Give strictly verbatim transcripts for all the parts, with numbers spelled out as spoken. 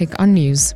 click on news.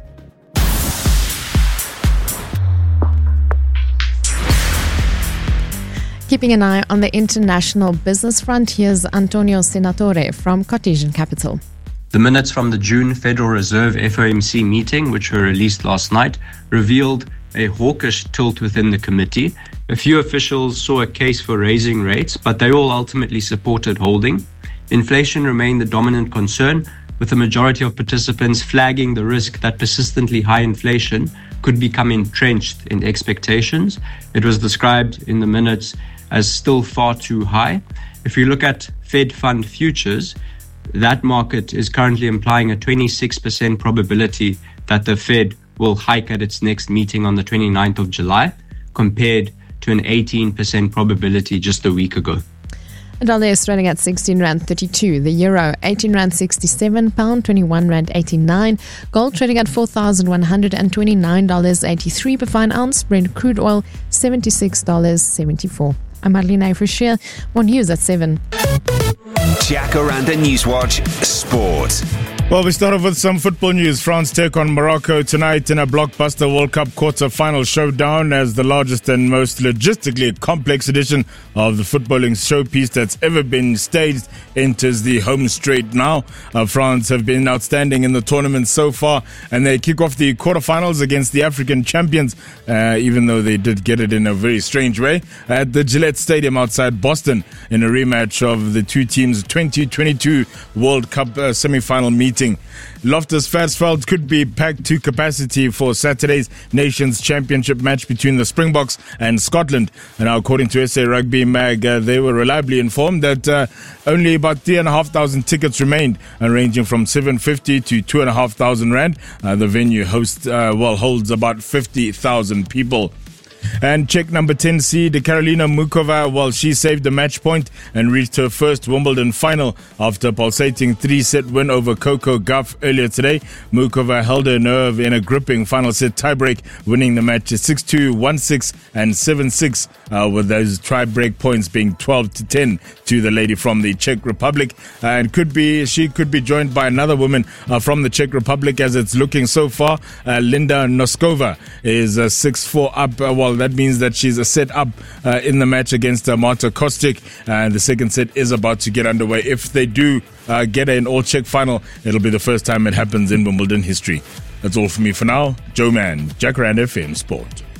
Keeping an eye on the international business front, here's Antonio Senatore from Cartesian Capital. The minutes from the June Federal Reserve F O M C meeting, which were released last night, revealed a hawkish tilt within the committee. A few officials saw a case for raising rates, but they all ultimately supported holding. Inflation remained the dominant concern, with the majority of participants flagging the risk that persistently high inflation could become entrenched in expectations. It was described in the minutes as still far too high. If you look at Fed fund futures, that market is currently implying a twenty-six percent probability that the Fed will hike at its next meeting on the twenty-ninth of July, compared to an eighteen percent probability just a week ago. A dollar is trading at sixteen rand thirty-two. The euro, eighteen rand sixty-seven. Pound, twenty-one rand eighty-nine. Gold trading at four thousand one hundred twenty-nine dollars and eighty-three per fine ounce. Brent crude oil, seventy-six dollars and seventy-four cents. I'm Madeleine Frischia. More news at seven. Jacaranda Newswatch Sport. Well, we start off with some football news. France take on Morocco tonight in a blockbuster World Cup quarter-final showdown as the largest and most logistically complex edition of the footballing showpiece that's ever been staged enters the home straight now. Uh, France have been outstanding in the tournament so far, and they kick off the quarterfinals against the African champions, uh, even though they did get it in a very strange way, at the Gillette Stadium outside Boston in a rematch of the two teams' twenty twenty-two World Cup uh, semi-final meeting. Loftus Versfeld could be packed to capacity for Saturday's Nations Championship match between the Springboks and Scotland. And now, according to S A Rugby Mag, uh, they were reliably informed that uh, only about three and a half thousand tickets remained, uh, ranging from seven fifty to two and a half thousand rand. Uh, the venue hosts uh, well holds about fifty thousand people. And Czech number ten seed Karolina Mukova, well, she saved the match point and reached her first Wimbledon final after pulsating three-set win over Coco Gauff earlier today. Mukova held her nerve in a gripping final set tiebreak, winning the match six two, one six and seven six, uh, with those tie-break points being twelve to ten to the lady from the Czech Republic. Uh, and could be she could be joined by another woman uh, from the Czech Republic, as it's looking so far. Uh, Linda Noskova is uh, six four up. Uh, well, that means that she's a set up uh, in the match against uh, Marta Kostic. And the second set is about to get underway. If they do uh, get an all-Czech final, it'll be the first time it happens in Wimbledon history. That's all for me for now. Joe Mann, Jacaranda F M Sport.